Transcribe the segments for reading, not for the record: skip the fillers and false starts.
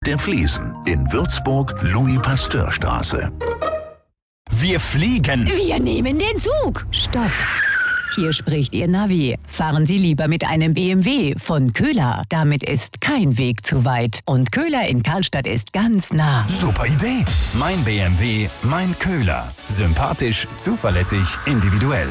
der Fliesen in Würzburg, Louis-Pasteur-Straße. Wir fliegen! Wir nehmen den Zug! Stopp! Hier spricht Ihr Navi. Fahren Sie lieber mit einem BMW von Köhler. Damit ist kein Weg zu weit. Und Köhler in Karlstadt ist ganz nah. Super Idee! Mein BMW, mein Köhler. Sympathisch, zuverlässig, individuell.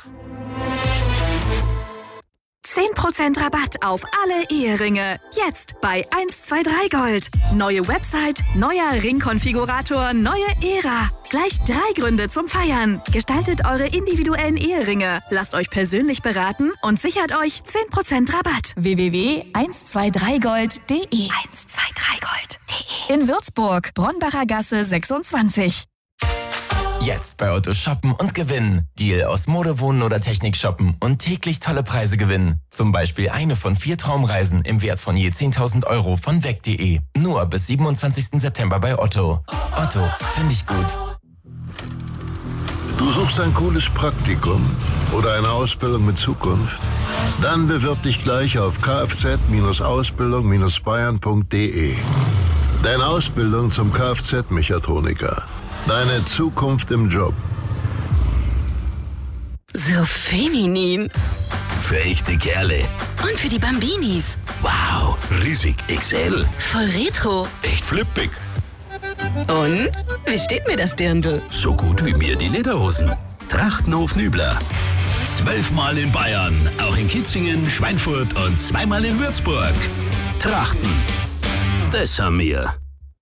10% Rabatt auf alle Eheringe. Jetzt bei 123 Gold. Neue Website, neuer Ringkonfigurator, neue Ära. Gleich 3 Gründe zum Feiern. Gestaltet eure individuellen Eheringe. Lasst euch persönlich beraten und sichert euch 10% Rabatt. www.123gold.de 123gold.de In Würzburg, Bronnbacher Gasse 26. Jetzt bei Otto shoppen und gewinnen. Deal aus Mode, Wohnen oder Technik shoppen und täglich tolle Preise gewinnen. Zum Beispiel eine von 4 Traumreisen im Wert von je 10.000 € von weg.de. Nur bis 27. September bei Otto. Otto, finde ich gut. Du suchst ein cooles Praktikum oder eine Ausbildung mit Zukunft? Dann bewirb dich gleich auf kfz-ausbildung-bayern.de. Deine Ausbildung zum Kfz-Mechatroniker. Deine Zukunft im Job. So feminin. Für echte Kerle. Und für die Bambinis. Wow, riesig XL. Voll retro. Echt flippig. Und? Wie steht mir das Dirndl? So gut wie mir die Lederhosen. Trachtenhof Nübler. 12-mal in Bayern, auch in Kitzingen, Schweinfurt und 2-mal in Würzburg. Trachten. Das haben wir.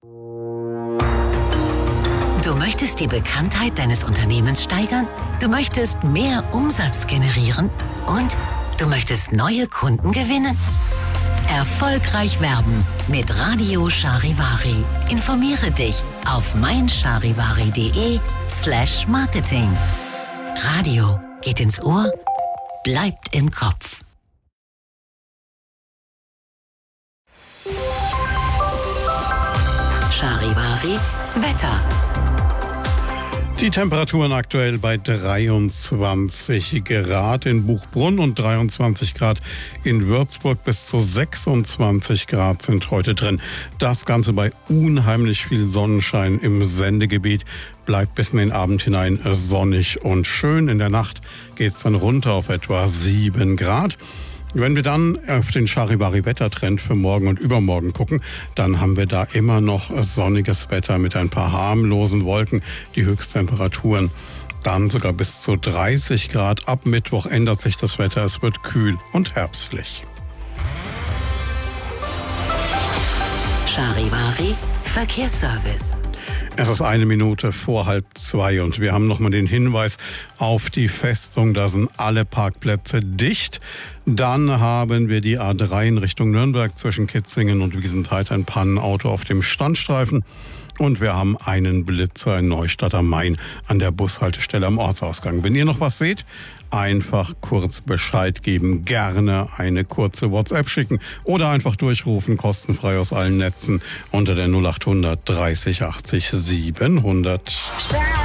Du möchtest die Bekanntheit deines Unternehmens steigern? Du möchtest mehr Umsatz generieren? Und du möchtest neue Kunden gewinnen? Erfolgreich werben mit Radio Charivari. Informiere dich auf meincharivari.de/Marketing. Radio geht ins Ohr, bleibt im Kopf. Charivari Wetter. Die Temperaturen aktuell bei 23 Grad in Buchbrunn und 23 Grad in Würzburg. Bis zu 26 Grad sind heute drin. Das Ganze bei unheimlich viel Sonnenschein im Sendegebiet. Bleibt bis in den Abend hinein sonnig und schön. In der Nacht geht es dann runter auf etwa 7 Grad. Wenn wir dann auf den Charivari-Wettertrend für morgen und übermorgen gucken, dann haben wir da immer noch sonniges Wetter mit ein paar harmlosen Wolken. Die Höchsttemperaturen dann sogar bis zu 30 Grad. Ab Mittwoch ändert sich das Wetter. Es wird kühl und herbstlich. Charivari Verkehrsservice. Es ist 1 Minute vor 1:30 und wir haben nochmal den Hinweis auf die Festung. Da sind alle Parkplätze dicht. Dann haben wir die A3 in Richtung Nürnberg zwischen Kitzingen und Wiesenthal, ein Pannenauto auf dem Standstreifen. Und wir haben einen Blitzer in Neustadt am Main an der Bushaltestelle am Ortsausgang. Wenn ihr noch was seht, einfach kurz Bescheid geben. Gerne eine kurze WhatsApp schicken oder einfach durchrufen, kostenfrei aus allen Netzen unter der 0800 30 80 700.